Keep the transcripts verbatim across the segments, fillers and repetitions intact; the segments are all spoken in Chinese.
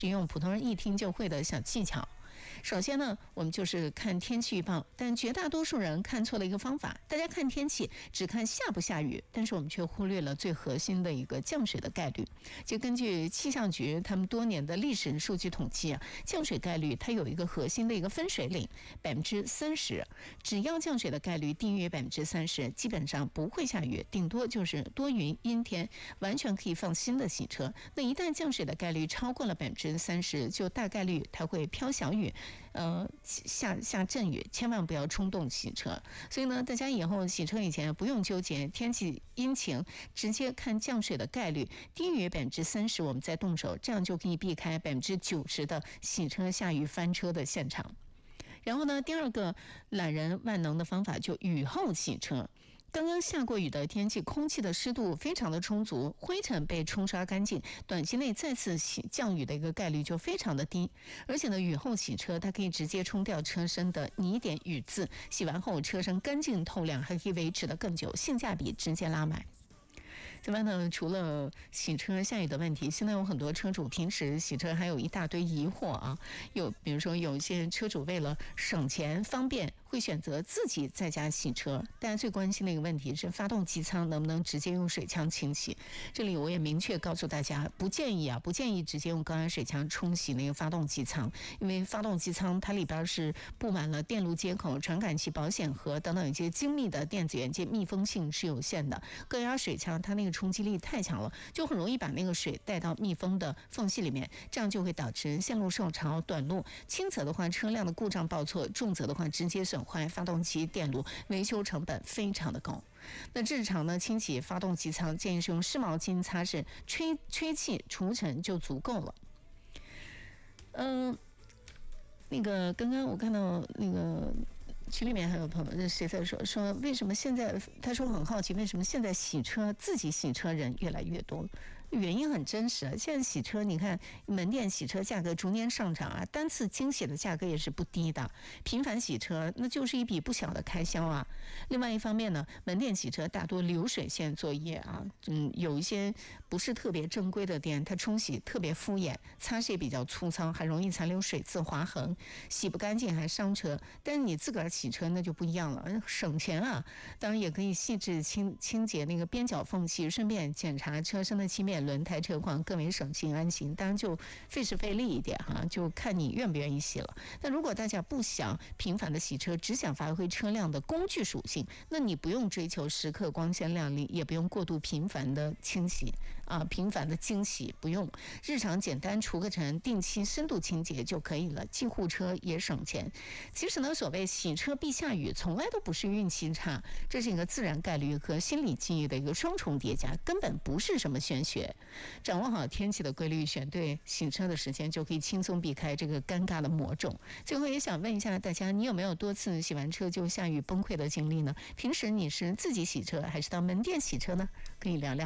用普通人一听就会的小技巧。首先呢，我们就是看天气预报，但绝大多数人看错了一个方法。大家看天气只看下不下雨，但是我们却忽略了最核心的一个降水的概率。就根据气象局他们多年的历史数据统计啊，降水概率它有一个核心的一个分水岭，百分之三十。只要降水的概率低于百分之三十，基本上不会下雨，顶多就是多云阴天，完全可以放心的洗车。那一旦降水的概率超过了百分之三十，就大概率它会飘小雨。呃，下下阵雨，千万不要冲动洗车。所以呢，大家以后洗车以前不用纠结天气阴晴，直接看降水的概率低于百分之三十，我们再动手，这样就可以避开百分之九十的洗车下雨翻车的现场。然后呢，第二个懒人万能的方法就雨后洗车。刚刚下过雨的天气，空气的湿度非常的充足，灰尘被冲刷干净，短期内再次洗降雨的一个概率就非常的低。而且呢，雨后洗车它可以直接冲掉车身的泥点雨渍，洗完后车身干净透亮，还可以维持得更久，性价比直接拉满。此外呢，除了洗车下雨的问题，现在有很多车主平时洗车还有一大堆疑惑啊。有比如说有一些车主为了省钱方便，会选择自己在家洗车。大家最关心的一个问题是，发动机舱能不能直接用水枪清洗？这里我也明确告诉大家，不建议啊，不建议直接用高压水枪冲洗那个发动机舱，因为发动机舱它里边是布满了电路接口、传感器、保险盒等等一些精密的电子元件，密封性是有限的。高压水枪它那个冲击力太强了，就很容易把那个水带到密封的缝隙里面，这样就会导致线路受潮、短路。轻则的话，车辆的故障报错；重则的话，直接损坏发动机电路，维修成本非常的高。那日常呢，清洗发动机舱建议是用湿毛巾擦拭，吹吹气除尘就足够了。嗯、呃，那个刚刚我看到那个群里面还有朋友谁在说说为什么现在他说很好奇为什么现在洗车自己洗车人越来越多，原因很真实啊。现在洗车你看门店洗车价格逐年上涨啊，单次清洗的价格也是不低的，频繁洗车那就是一笔不小的开销啊。另外一方面呢，门店洗车大多流水线作业啊，嗯，有一些不是特别正规的店，它冲洗特别敷衍，擦拭也比较粗糙，还容易残留水渍划痕，洗不干净还伤车。但是你自个儿洗车那就不一样了，省钱啊！当然也可以细致清清洁那个边角缝隙，顺便检查车身的漆面、轮胎、车况，更为省心安心。当然就费时费力一点哈，就看你愿不愿意洗了。但如果大家不想频繁的洗车，只想发挥车辆的工具属性，那你不用追求时刻光鲜亮丽，也不用过度频繁的清洗啊，频繁的清洗不用，日常简单除个尘，定期深度清洁就可以了，既护车也省钱。其实呢，所谓洗车必下雨，从来都不是运气差，这是一个自然概率和心理记忆的一个双重叠加，根本不是什么玄学。掌握好天气的规律，选对洗车的时间，就可以轻松避开这个尴尬的魔种。最后也想问一下大家，你有没有多次洗完车就下雨崩溃的经历呢？平时你是自己洗车还是到门店洗车呢？可以聊聊。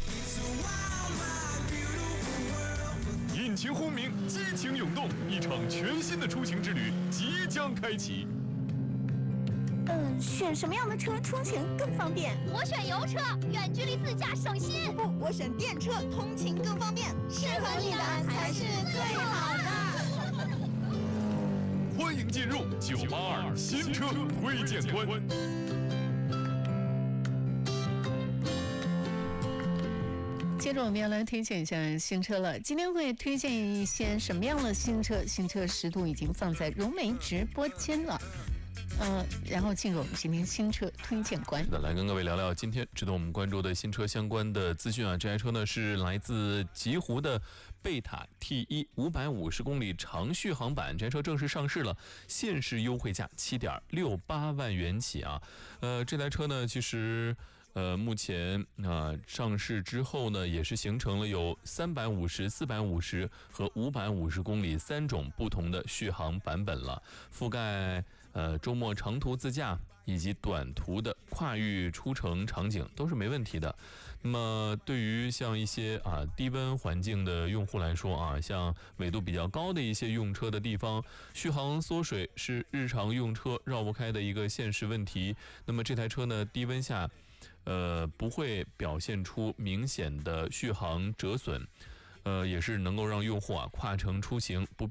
引擎轰鸣，激情涌动，一场全新的出行之旅即将开启。 嗯，选什么样的车出行更方便？ 我选油车，远距离自驾省心。 不，我选电车，通勤更方便。 适合你的才是最好的。 欢迎进入九八二新车推荐官。 接着我们要来推荐一下新车了。今天会推荐一些什么样的新车？新车实度已经放在融媒直播间了。呃，然后进入我们今天新车推荐官。 是的，来跟各位聊聊今天值得我们关注的新车相关的资讯啊。这台车呢是来自极狐的贝塔 T 一 五百五十公里长续航版，这台车正式上市了，限时优惠价 七点六八万元起啊。呃，这台车呢其实。呃，目前啊、呃、上市之后呢，也是形成了有三百五十、四百五十和五百五十公里三种不同的续航版本了，覆盖呃周末长途自驾以及短途的跨域出城场景都是没问题的。那么对于像一些啊低温环境的用户来说啊，像纬度比较高的一些用车的地方，续航缩水是日常用车绕不开的一个现实问题。那么这台车呢，低温下。呃，不会表现出明显的续航折损， 呃，也是能够让用户啊跨城出行不